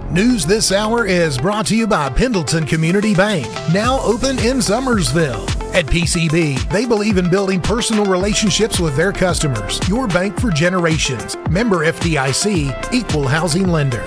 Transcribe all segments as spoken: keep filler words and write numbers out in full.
News this hour is brought to you by Pendleton Community Bank, now open in Summersville. At P C B, they believe in building personal relationships with their customers. Your bank for generations. Member F D I C, Equal Housing Lender.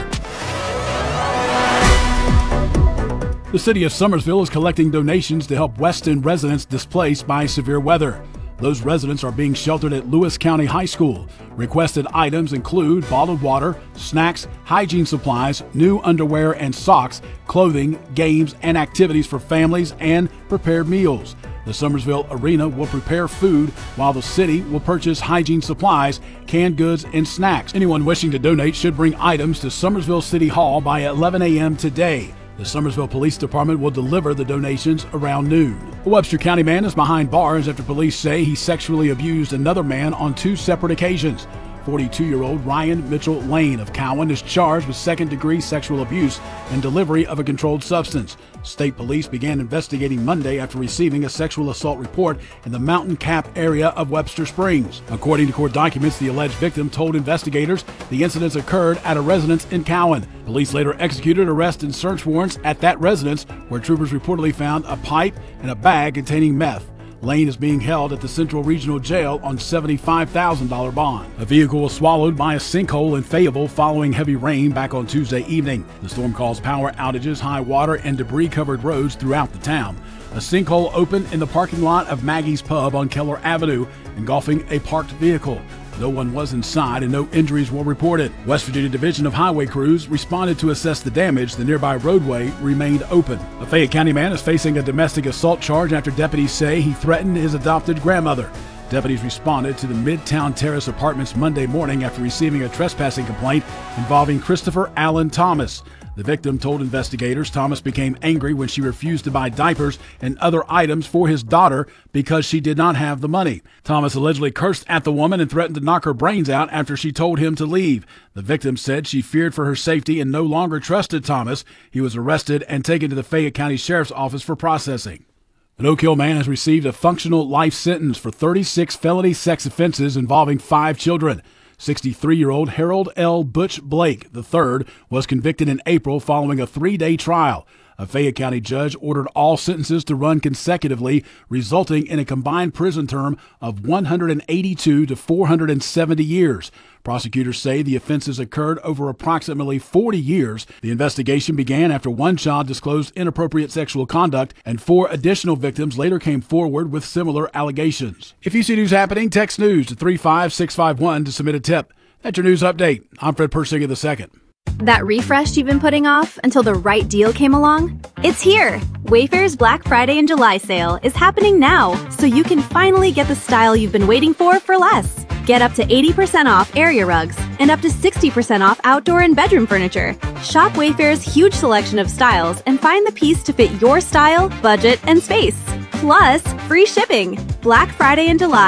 The city of Summersville is collecting donations to help West End residents displaced by severe weather. Those residents are being sheltered at Lewis County High School. Requested items include bottled water, snacks, hygiene supplies, new underwear and socks, clothing, games, and activities for families, and prepared meals. The Summersville Arena will prepare food while the city will purchase hygiene supplies, canned goods, and snacks. Anyone wishing to donate should bring items to Summersville City Hall by eleven a.m. today. The Summersville Police Department will deliver the donations around noon. A Webster County man is behind bars after police say he sexually abused another man on two separate occasions. forty-two-year-old Ryan Mitchell Lane of Cowan is charged with second-degree sexual abuse and delivery of a controlled substance. State police began investigating Monday after receiving a sexual assault report in the Mountain Cap area of Webster Springs. According to court documents, the alleged victim told investigators the incidents occurred at a residence in Cowan. Police later executed arrest and search warrants at that residence, where troopers reportedly found a pipe and a bag containing meth. Lane is being held at the Central Regional Jail on seventy-five thousand dollars bond. A vehicle was swallowed by a sinkhole in Fayetteville following heavy rain back on Tuesday evening. The storm caused power outages, high water, and debris-covered roads throughout the town. A sinkhole opened in the parking lot of Maggie's Pub on Keller Avenue, engulfing a parked vehicle. No one was inside and no injuries were reported. West Virginia Division of Highway Crews responded to assess the damage. The nearby roadway remained open. A Fayette County man is facing a domestic assault charge after deputies say he threatened his adopted grandmother. Deputies responded to the Midtown Terrace Apartments Monday morning after receiving a trespassing complaint involving Christopher Allen Thomas. The victim told investigators Thomas became angry when she refused to buy diapers and other items for his daughter because she did not have the money. Thomas allegedly cursed at the woman and threatened to knock her brains out after she told him to leave. The victim said she feared for her safety and no longer trusted Thomas. He was arrested and taken to the Fayette County Sheriff's Office for processing. An Oak Hill man has received a functional life sentence for thirty-six felony sex offenses involving five children. sixty-three-year-old Harold L. Butch Blake the third was convicted in April following a three-day trial. A Fayette County judge ordered all sentences to run consecutively, resulting in a combined prison term of one hundred eighty-two to four hundred seventy years. Prosecutors say the offenses occurred over approximately forty years. The investigation began after one child disclosed inappropriate sexual conduct, and four additional victims later came forward with similar allegations. If you see news happening, text news to three five six five one to submit a tip. That's your news update. I'm Fred Persinger the second. That refresh you've been putting off until the right deal came along? It's here! Wayfair's Black Friday and July sale is happening now, so you can finally get the style you've been waiting for for less. Get up to eighty percent off area rugs and up to sixty percent off outdoor and bedroom furniture. Shop Wayfair's huge selection of styles and find the piece to fit your style, budget, and space. Plus, free shipping. Black Friday and July